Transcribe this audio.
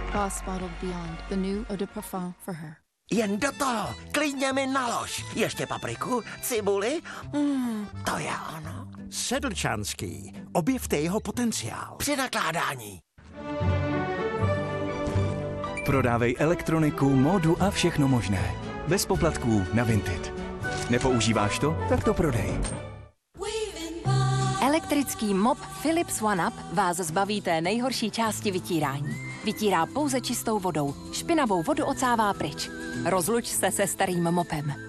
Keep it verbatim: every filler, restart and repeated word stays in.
Boss Bottled Beyond, the new eau de parfum for her. Jen do toho, klidně mi nalož. Ještě papriku, cibuli, mm, to je ono. Sedlčanský, objevte jeho potenciál. Při nakládání. Prodávej elektroniku, módu a všechno možné. Bez poplatků na Vinted. Nepoužíváš to? Tak to prodej. Elektrický mop Philips OneUp vás zbaví té nejhorší části vytírání. Vytírá pouze čistou vodou. Špinavou vodu ocává pryč. Rozluč se se starým mopem.